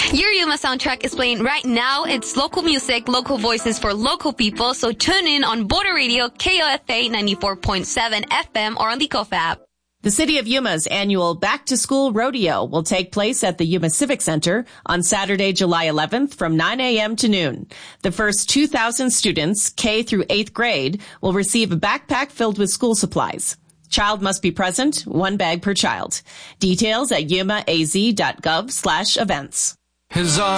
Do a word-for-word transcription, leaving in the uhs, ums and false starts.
Your Yuma soundtrack is playing right now. It's local music, local voices for local people. So tune in on Border Radio, K O F A ninety-four point seven F M or on the K O F app. The City of Yuma's annual Back to School Rodeo will take place at the Yuma Civic Center on Saturday, July eleventh from nine a.m. to noon. The first two thousand students, K through eighth grade, will receive a backpack filled with school supplies. Child must be present, one bag per child. Details at yumaaz.gov slash events.